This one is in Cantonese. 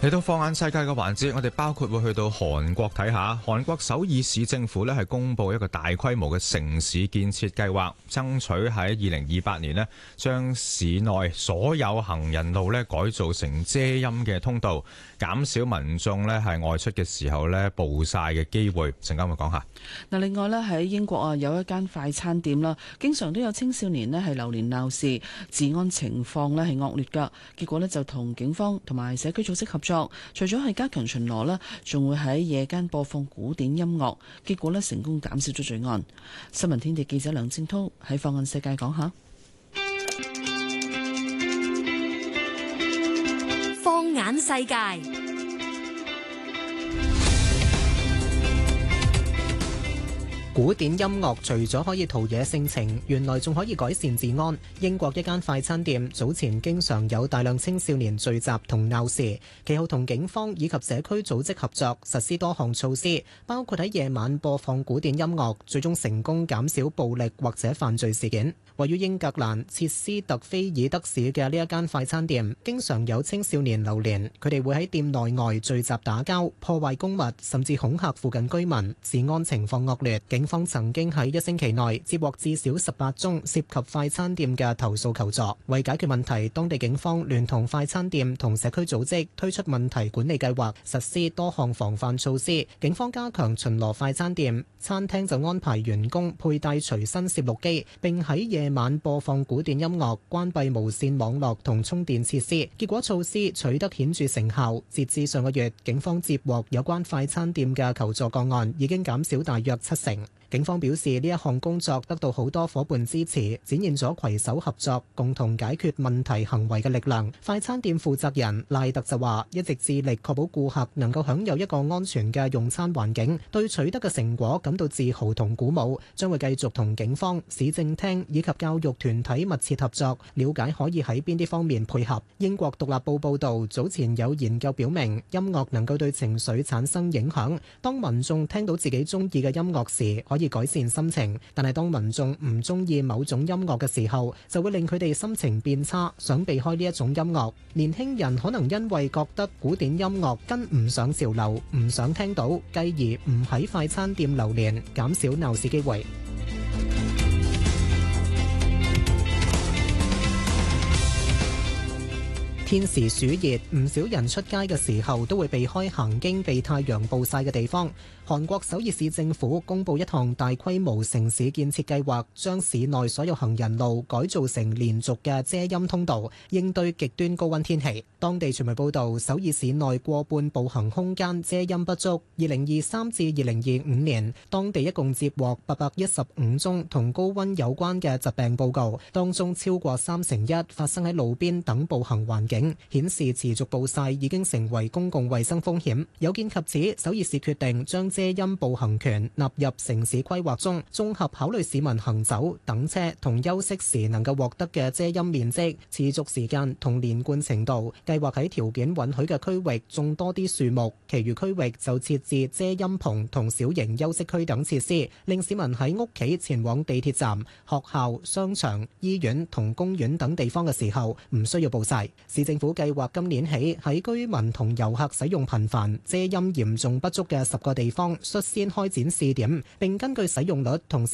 嚟到放眼世界嘅環節，我哋包括會去到韓國睇下。韓國首爾市政府係公布一個大規模嘅城市建設計劃，爭取喺2028年將市內所有行人路改造成遮陰嘅通道，減少民眾係外出嘅時候暴曬嘅機會。陣間會講下。 嗱，另外喺英國有一間快餐店啦，經常都有青少年係流連鬧事，治安情況係惡劣㗎。結果就同警方同埋社區組織合作。除咗係加強巡邏啦，仲會喺夜間播放古典音樂，結果成功減少咗罪案。新聞天地記者梁正濤喺放眼世界講下。 放眼世界。 古典音樂除咗可以陶冶性情，原來仲可以改善治安。英國一間快餐店早前經常有大量青少年聚集同鬧事，其後同警方以及社區組織合作，實施多項措施，包括喺夜晚播放古典音樂，最終成功減少暴力或者犯罪事件。位於英格蘭切斯特菲爾德市嘅呢一間快餐店，經常有青少年流連，佢哋會喺店內外聚集打交、破壞公物，甚至恐嚇附近居民，治安情況惡劣。警方曾經喺1星期內接獲至少18宗涉及快餐店嘅投訴求助。為解決問題，當地警方聯同快餐店同社區組織推出問題管理計劃，實施多項防範措施。警方加強巡邏快餐店，餐廳就安排員工佩戴隨身攝錄機，並喺夜晚播放古典音樂，關閉無線網絡同充電設施。結果措施取得顯著成效。截至上個月，警方接獲有關快餐店嘅求助個案已經減少大約70%。警方表示，呢一項工作得到好多夥伴支持，展現咗攜手合作、共同解決問題行為嘅力量。快餐店負責人賴特就話，一直致力確保顧客能夠享有一個安全嘅用餐環境，對取得嘅成果感到自豪同鼓舞，將會繼續同警方、市政廳以及教育團體密切合作，了解可以喺邊啲方面配合。英國獨立報報導，早前有研究表明，音樂能夠對情緒產生影響。當民眾聽到自己中意嘅音樂時，可以改善心情，但係當民眾唔中意某種音樂嘅時候，就會令佢哋心情變差，想避開呢一種音樂。年輕人可能因為覺得古典音樂跟唔上潮流，唔想聽到，繼而唔喺快餐店流連，減少鬧事機會。天時暑熱，唔少人出街嘅時候都會避開行經被太陽暴曬嘅地方。韓國首爾市政府公布一項大規模城市建設計劃，將市內所有行人路改造成連續嘅遮陰通道，應對極端高溫天氣。當地傳媒報道，首爾市內過半步行空間遮陰不足。2023至2025年，當地一共接獲815宗同高溫有關嘅疾病報告，當中超過1/3發生喺路邊等步行環境，顯示持續暴曬已經成為公共衛生風險。有見及此，首爾市決定將遮陰步行權納入城市規劃中，綜合考慮市民行走、等車同休息時能夠獲得嘅遮陰面積、持續時間同連貫程度，計劃喺條件允許嘅區域種多啲樹木，其餘區域就設置遮陰棚同小型休息區等設施，令市民喺屋企前往地鐵站、學校、商場、醫院同公園等地方嘅時候唔需要暴曬。市政府計劃今年起喺居民同遊客使用頻繁、遮陰嚴重不足嘅10個地方率先開展試點，並根據使用率同